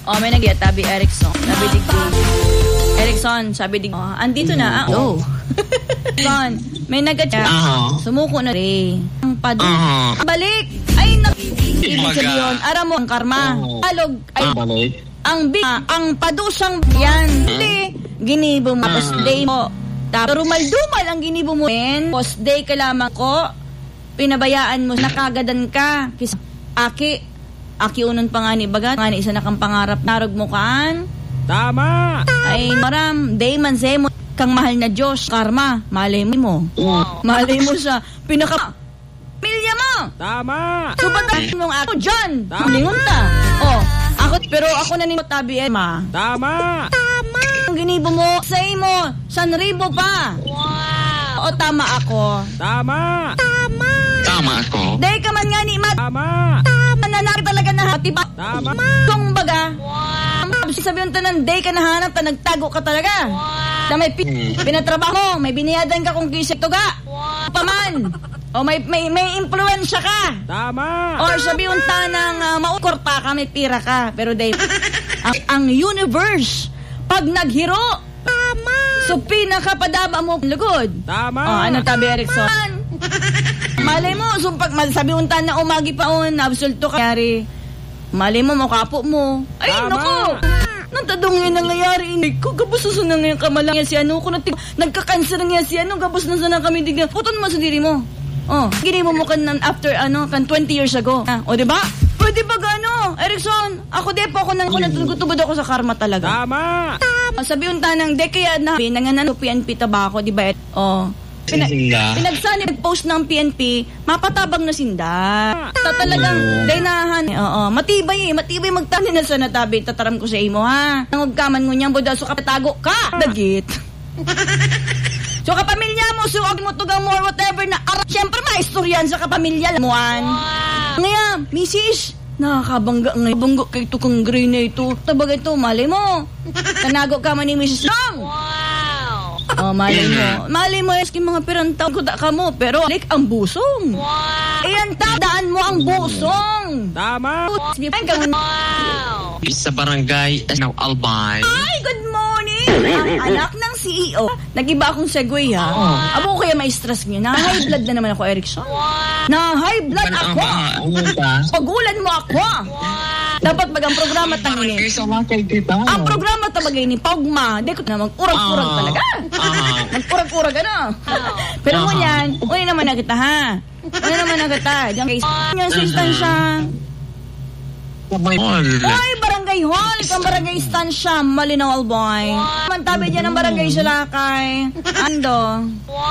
Oh, may tabi Erickson. Sabi digdi. Erickson, sabi digdi. Oh, andito na. Oh. Son, may nag-chat. Sumuko na rin. Ang padu. Balik. Ay, ibig sabihin, aram mo ang karma. Alog. Ay, balik. Ang padusang yan. Hindi. Ginibo mo. Post-day mo. Tapos rumal-dumal ang ginibo mo. Post-day ka lamang ko. Pinabayaan mo. Nakagadan ka. Aki unon pa nga ni bagat. Nga ni isa na kang pangarap. Narog mo kaan. Tama. Ay, maram. Day man mo. Kang mahal na Diyos. Karma. Malay mo. Malay mo sa pamilya mo. Tama. Subadan nung ako dyan. Lingon ta. Pero ako na nimo tabi Emma. Tama. Ang ginibo mo, say mo, 1,000 pa. Wow. O tama ako. Tama. Tama ako. Day ka man nga ni Mat. Tama. Nanaki talaga na hati ba? Tama. Kung baga. Wow. Sabihin ta ng day ka nahanap, nagtago ka talaga. Wow. Na may pinatrabaho, may biniyadan ka kung kisip to ga. Wow. Paman. O may impluwensya ka. Tama. Or sabihin ta ng maukorta ka, may pira ka. Pero day, ang universe, pag naghiro, tama. So pinakapadaba mo lugod. Tama. Ano tabi Erickson? Malay mo, so pag sabi unta na umagi pa absolto ka. Malay mo, makapo mo. Ay, tama. Naku! Nantadong yun nangyayari. Ko, gabos na sana ngayon kamalang yan si ano. Kung nagka-cancer nga si ano, gabos na sana kami digna. Puton mo sa diri mo. Ginimo mo kan after 20 years ago. O diba? Pwede ba gano? Erickson, ako natutubod ako sa karma talaga. Tama. Sabi unta ng kaya na nanganan PNP tabako, di ba? Pinagsani nag-post ng PNP, mapatabang na sinda. Talagang daynahan. Matibay magtani na sa natabi. Tataram ko sa imo ha. Nangugkaman mo niyang boda so kapatago ka. Dagit. So kapamilya mo, suwag mo tugang more whatever na siyempre maistoryan sa kapamilya lamuan. Ngayon, misis, nakakabangga ngayon. Bangga kay ito kang gray na ito. Tabagay ito, malay mo. Tanago ka man ni Mrs. Long. Wow. Malay mo, eski mga pirantaw ko da ka mo. Pero, ang busong. Wow. Ayan, daan mo ang busong. Tama. Wow. Sa barangay, Albay. Ay, good morning. Ang anak ng CEO. Nag-iba akong segue ha. Abo kaya may stress niya. Na-high blood na naman ako, Erickson. Na-high blood ako. Pagulan mo ako. Dapat ang programa tangin. Ang programa tabagay ni Pogma. Di ko na mag-urag-urag talaga. Mag-urag-urag ano. Pero ngunyan, uli naman na kita ha. Uli naman na kita. Diyan kay yan sa istansya. Oy, barangay hall. Ikang barangay istansya. Malinaw, boy. Mantabi dyan ang barangay Salakay. Ando.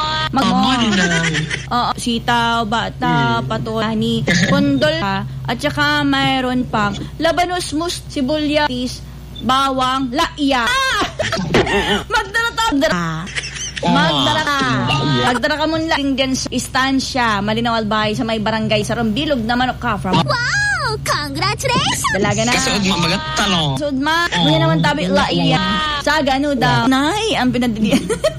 Sitaw, bata, patulani, kondol, at saka mayroon pang labanos, mus, sibulyatis, bawang, laiya. Magdara ka muna lang dyan sa istansya. Malinaw, albay, sa may barangay sa Rambilog na Manok ka. Wow! Congratulations! Dalaga na. Kasuod mo, magatalo. Kasuod ma. Muna naman tabi, laiya. Sa gano daw. Nay, ang pinadilian.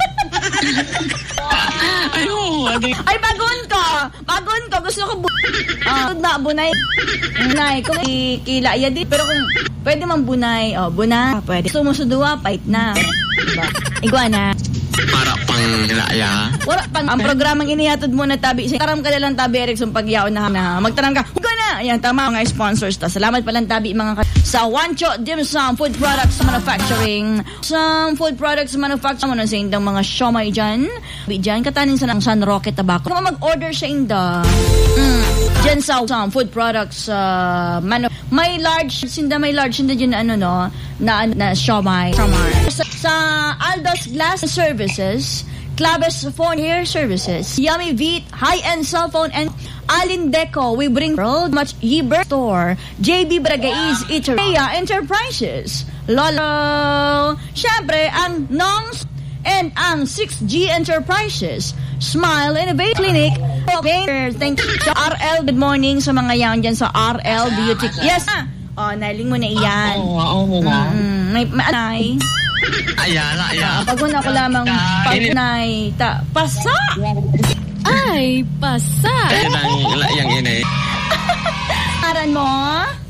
Ay, bagon ko. Gusto ko bunay. Bunay. Kung kilaya din. Pero kung pwede mang bunay. Bunay. Pwede. Sumusuduwa, pait na. Diba? Iguana. Para pang laya. Wala pang. Ang programang inihatod mo na tabi. Taram ka na lang tabi, Erickson, pagyaw na. Magtanang ka. Iguana. Ayan, tama mga sponsors ta. Salamat palang tabi mga sa Wancho Dim Sum Food Products Manufacturing. Some food products manufacturing. Ano sa indang mga siomay dyan. Diyan katanin sa ng San Roque Tobacco. Kung mag-order sa inda. Dyan sa some food products may large sinda dyan na siomay. Sa Aldos Glass Services, Claves Phone Hair Services, Yummy Veet, high-end cell phone, and Alindeco, we bring world much Yeber Store, JB Bragaiz Eatery, Enterprises, Lolo, syempre, ang Nongs, and ang 6G Enterprises, Smile Innovate Clinic, thank you sa RL, good morning sa mga yan dyan sa RL Beauty. Yes, naling mo na iyan. May anay. Ayan. Pag una ko lamang pagunay, pasa! Ay, pasa! Ayan ang layang ini. Aran mo?